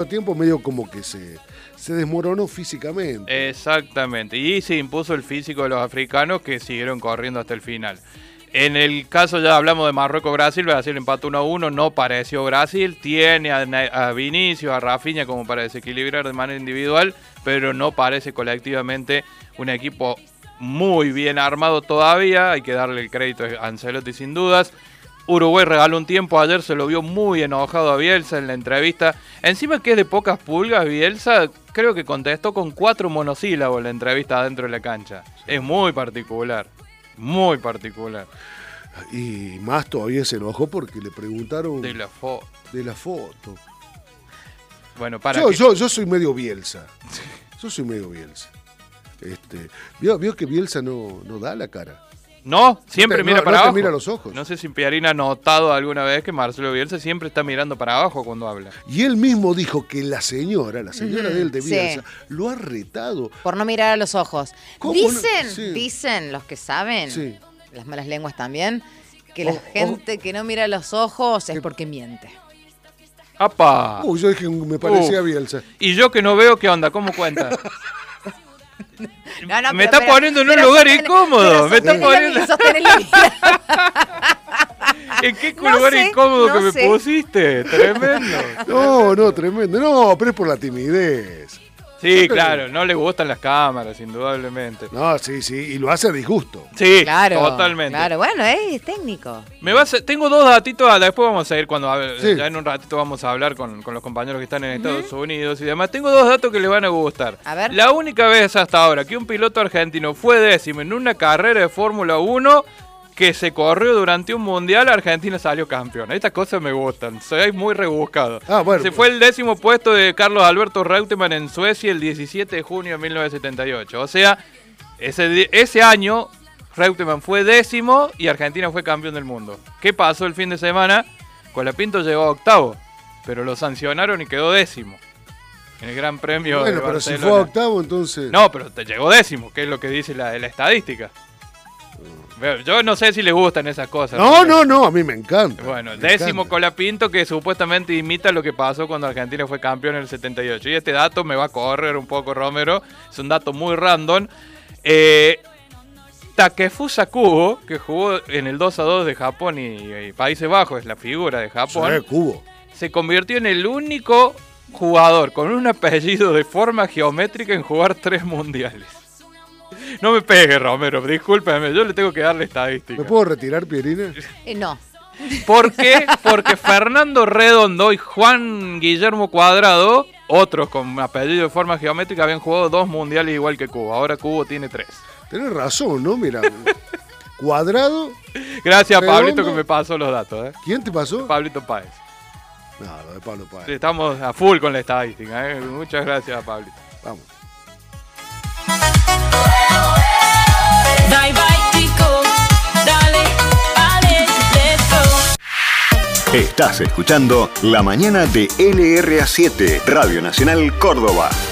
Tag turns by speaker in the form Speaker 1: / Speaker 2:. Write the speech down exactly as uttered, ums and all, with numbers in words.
Speaker 1: tiempo medio como que se, se desmoronó físicamente.
Speaker 2: Exactamente, y se impuso el físico de los africanos que siguieron corriendo hasta el final. En el caso, ya hablamos de Marruecos-Brasil, Brasil empató uno a uno, no pareció Brasil, tiene a, a Vinicius, a Rafinha como para desequilibrar de manera individual, pero no parece colectivamente un equipo muy bien armado todavía, hay que darle el crédito a Ancelotti sin dudas. Uruguay regaló un tiempo, ayer se lo vio muy enojado a Bielsa en la entrevista. Encima que es de pocas pulgas, Bielsa creo que contestó con cuatro monosílabos en la entrevista adentro de la cancha. Es muy particular, muy particular.
Speaker 1: Y más todavía se enojó porque le preguntaron...
Speaker 2: De la foto.
Speaker 1: De la foto.
Speaker 2: Bueno, para
Speaker 1: yo,
Speaker 2: que...
Speaker 1: yo, yo soy medio Bielsa. Yo soy medio Bielsa. Este, vio, vio que Bielsa no, no da la cara.
Speaker 2: No, siempre
Speaker 1: no te,
Speaker 2: mira
Speaker 1: no,
Speaker 2: para
Speaker 1: no
Speaker 2: abajo.
Speaker 1: Te mira a los ojos.
Speaker 2: No sé si Piarín ha notado alguna vez que Marcelo Bielsa siempre está mirando para abajo cuando habla.
Speaker 1: Y él mismo dijo que la señora, la señora uh-huh, de él de Bielsa, sí, lo ha retado.
Speaker 3: Por no mirar a los ojos. Dicen, no? sí. dicen los que saben, sí. las malas lenguas también, que la oh, gente oh. que no mira a los ojos es porque miente.
Speaker 2: ¡Apa!
Speaker 1: Uy, yo dije, me parecía uh. Bielsa.
Speaker 2: Y yo que no veo, ¿qué onda? ¿Cómo cuenta?
Speaker 3: No, no,
Speaker 2: me
Speaker 3: pero,
Speaker 2: está
Speaker 3: pero,
Speaker 2: poniendo en un
Speaker 3: pero
Speaker 2: lugar
Speaker 3: sostén,
Speaker 2: incómodo. Me está poniendo.
Speaker 3: Mi,
Speaker 2: ¿En qué no lugar sé, incómodo no que me
Speaker 3: sé.
Speaker 2: pusiste? Tremendo.
Speaker 1: No, no, tremendo. No, pero es por la timidez.
Speaker 2: Sí, claro, no le gustan las cámaras, indudablemente.
Speaker 1: No, sí, sí, y lo hace a disgusto.
Speaker 2: Sí,
Speaker 3: claro,
Speaker 2: totalmente.
Speaker 3: Claro, bueno, es técnico.
Speaker 2: Me vas a, tengo dos datitos, después vamos a ir cuando sí. ya en un ratito vamos a hablar con, con los compañeros que están en Estados uh-huh. Unidos y demás. Tengo dos datos que les van a gustar.
Speaker 3: A ver.
Speaker 2: La única vez hasta ahora que un piloto argentino fue décimo en una carrera de Fórmula uno que se corrió durante un mundial, Argentina salió campeón. Estas cosas me gustan, soy muy rebuscado.
Speaker 1: Ah, bueno,
Speaker 2: se fue el décimo puesto de Carlos Alberto Reutemann en Suecia el diecisiete de junio de mil novecientos setenta y ocho. O sea, ese, ese año Reutemann fue décimo y Argentina fue campeón del mundo. ¿Qué pasó el fin de semana? Colapinto llegó a octavo, pero lo sancionaron y quedó décimo en el Gran Premio
Speaker 1: bueno,
Speaker 2: de
Speaker 1: pero
Speaker 2: Barcelona.
Speaker 1: Si fue a octavo, entonces...
Speaker 2: No, pero te llegó décimo, que es lo que dice la, la estadística. Yo no sé si le gustan esas cosas.
Speaker 1: No, no, no, a mí me encanta.
Speaker 2: Bueno,
Speaker 1: me
Speaker 2: décimo
Speaker 1: encanta.
Speaker 2: Colapinto que supuestamente imita lo que pasó cuando Argentina fue campeón en el setenta y ocho. Y este dato me va a correr un poco, Romero. Es un dato muy random. Eh, Takefusa Kubo, que jugó en el dos a dos de Japón y, y Países Bajos, es la figura de Japón.
Speaker 1: Sí, Kubo.
Speaker 2: Se convirtió en el único jugador con un apellido de forma geométrica en jugar tres mundiales. No me pegue, Romero, discúlpeme, yo le tengo que dar la estadística.
Speaker 1: ¿Me puedo retirar, Pierina?
Speaker 3: Eh, no.
Speaker 2: ¿Por qué? Porque Fernando Redondo y Juan Guillermo Cuadrado, otros con apellido de forma geométrica, habían jugado dos mundiales igual que Cubo. Ahora Cubo tiene tres.
Speaker 1: Tenés razón, ¿no? Mira, Cuadrado.
Speaker 2: Gracias a
Speaker 1: Redondo.
Speaker 2: Pablito que me pasó los datos. ¿eh?
Speaker 1: ¿Quién te pasó?
Speaker 2: Pablito Páez.
Speaker 1: No, lo de Pablo Páez.
Speaker 2: Sí, estamos a full con la estadística. ¿eh? Muchas gracias a Pablito.
Speaker 1: Vamos.
Speaker 4: Bye bye, chico. Dale, dale, let's go.
Speaker 5: Estás escuchando La Mañana de L R A siete, Radio Nacional Córdoba.